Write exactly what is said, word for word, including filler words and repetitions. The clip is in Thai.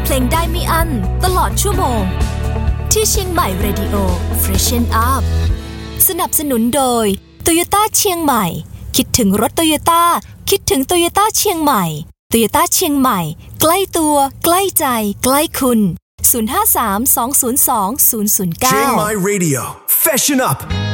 เพลงได้ไม่อั้นตลอดชั่วโมงที่เชียงใหม่ Radio Freshen Up สนับสนุนโดย Toyota เชียงใหม่คิดถึงรถ Toyota คิดถึง Toyota เชียงใหม่ Toyota เชียงใหม่ใกล้ตัวใกล้ใจใกล้คุณศูนย์ ห้า สาม สอง ศูนย์ สอง ศูนย์ ศูนย์ เก้าเชียงใหม่ Radio Fashion Up